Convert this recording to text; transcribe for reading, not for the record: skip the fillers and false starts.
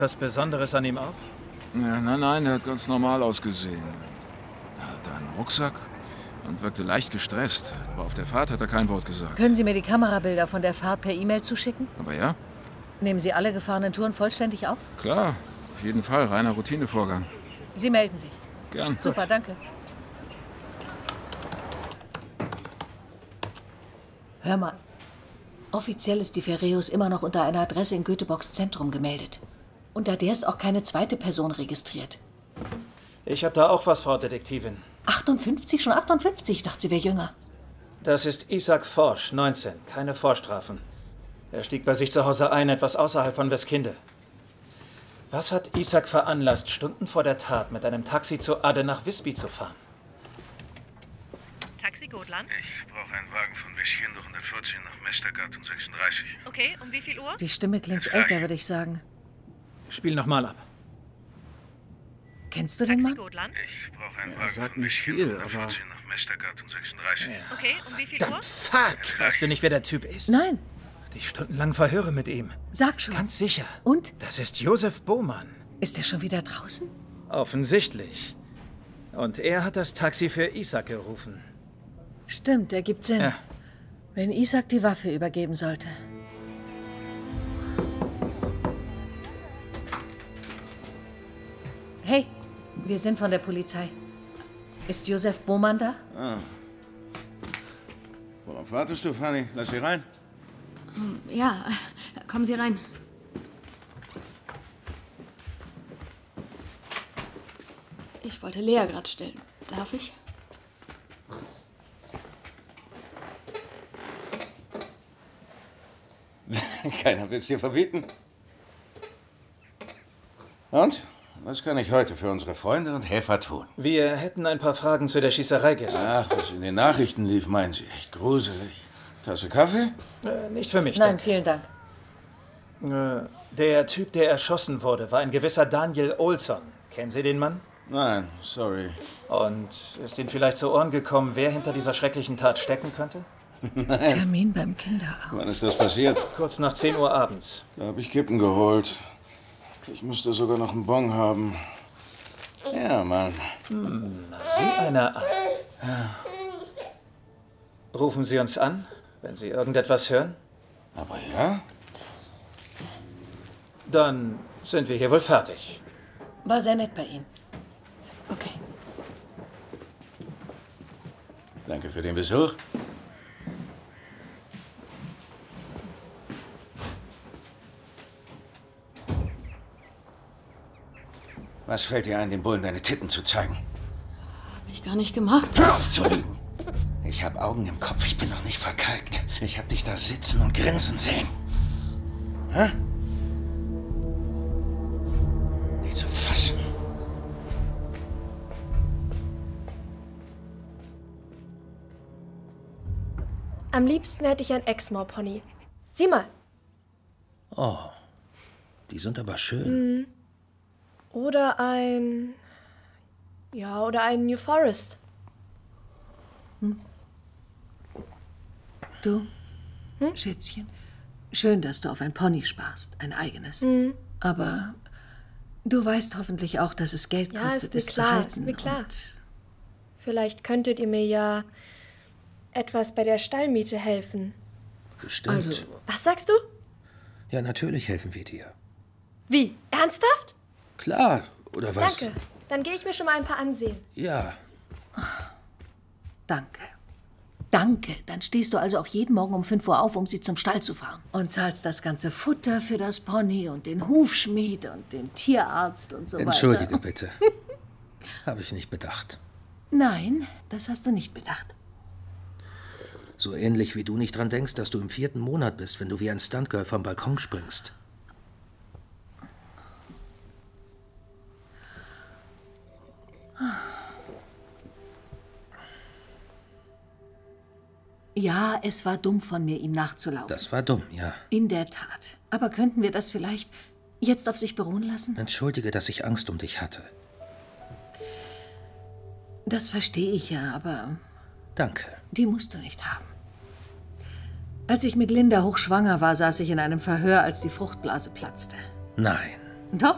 Was Besonderes an ihm auf? Ja, nein, er hat ganz normal ausgesehen. Er hatte einen Rucksack und wirkte leicht gestresst. Aber auf der Fahrt hat er kein Wort gesagt. Können Sie mir die Kamerabilder von der Fahrt per E-Mail zuschicken? Aber ja? Nehmen Sie alle gefahrenen Touren vollständig auf? Klar, auf jeden Fall. Reiner Routinevorgang. Sie melden sich. Gern. Super, danke. Hör mal. Offiziell ist die Ferreus immer noch unter einer Adresse in Göteborgs Zentrum gemeldet. Unter der ist auch keine zweite Person registriert. Ich habe da auch was, Frau Detektivin. 58? Schon 58? Ich dachte, sie wäre jünger. Das ist Isaac Forsch, 19. Keine Vorstrafen. Er stieg bei sich zu Hause ein, etwas außerhalb von Weskinde. Was hat Isaac veranlasst, Stunden vor der Tat mit einem Taxi zu Adde nach Visby zu fahren? Taxi Gotland? Ich brauche einen Wagen von Weskinde 114 nach Mestergarten 36. Okay, um wie viel Uhr? Die Stimme klingt älter, würde ich sagen. Spiel nochmal ab. Kennst du den Mann? Gotland? Ich brauche einen Wagen sagt von nicht Weskinde viel, aber- 114 nach Mestergarten 36. Okay, um wie viel Uhr? Fuck! Weißt du nicht, wer der Typ ist? Nein, Die stundenlangen Verhöre mit ihm. sag schon. Ganz sicher. Und? Das ist Josef Bohmann. Ist er schon wieder draußen? Offensichtlich. Und er hat das Taxi für Isaac gerufen. Stimmt, ergibt Sinn. Ja. Wenn Isaac die Waffe übergeben sollte. Hey, wir sind von der Polizei. Ist Josef Bohmann da? Worauf wartest du, Fanny? Lass sie rein. Ja, kommen Sie rein. Ich wollte Lea gerade stellen. Darf ich? Keiner will es dir verbieten. Und? Was kann ich heute für unsere Freunde und Helfer tun? Wir hätten ein paar Fragen zu der Schießerei gestern. Ach, was in den Nachrichten lief, meinen Sie. Echt gruselig. Tasse Kaffee? Nicht für mich. Nein, vielen Dank. Der Typ, der erschossen wurde, war ein gewisser Daniel Olson. Kennen Sie den Mann? Nein, sorry. Und ist Ihnen vielleicht zu Ohren gekommen, wer hinter dieser schrecklichen Tat stecken könnte? Termin beim Kinderarzt. Wann ist das passiert? Kurz nach 10 Uhr abends. Da habe ich Kippen geholt. Ich müsste sogar noch einen Bon haben. Ja, Mann. Sieh einer an. Rufen Sie uns an, wenn Sie irgendetwas hören. Aber ja? Dann sind wir hier wohl fertig. War sehr nett bei Ihnen. Okay. Danke für den Besuch. Was fällt dir ein, den Bullen deine Titten zu zeigen? Hab ich gar nicht gemacht. Hör auf zu lügen! Ich habe Augen im Kopf, ich bin noch nicht verkalkt. Ich habe dich da sitzen und grinsen sehen. Hä? Nicht zu fassen. Am liebsten hätte ich ein Exmoor-Pony. Sieh mal. Oh, die sind aber schön. Oder ein... Ja, oder ein New Forest. Du, Schätzchen, schön, dass du auf ein Pony sparst, ein eigenes. Aber du weißt hoffentlich auch, dass es Geld Ja, kostet, ist es mir zu klar, halten. ist mir klar. Und Vielleicht könntet ihr mir ja etwas bei der Stallmiete helfen. Bestimmt. Also, Was sagst du? Ja, natürlich helfen wir dir. Wie? Ernsthaft? Klar, oder was? Danke. Dann gehe ich mir schon mal ein paar ansehen. Ja, danke. Danke. Dann stehst du also auch jeden Morgen um 5 Uhr auf, um sie zum Stall zu fahren. Und zahlst das ganze Futter für das Pony und den Hufschmied und den Tierarzt und so entschuldige weiter. bitte. Habe ich nicht bedacht. Nein, das hast du nicht bedacht. So ähnlich wie du nicht dran denkst, dass du im 4. Monat bist, wenn du wie ein Stuntgirl vom Balkon springst. Ja, es war dumm von mir, ihm nachzulaufen. Das war dumm, ja. In der Tat. Aber könnten wir das vielleicht jetzt auf sich beruhen lassen? Entschuldige, dass ich Angst um dich hatte. Das verstehe ich ja, aber Danke. die musst du nicht haben. Als ich mit Linda hochschwanger war, saß ich in einem Verhör, als die Fruchtblase platzte. Nein. Doch,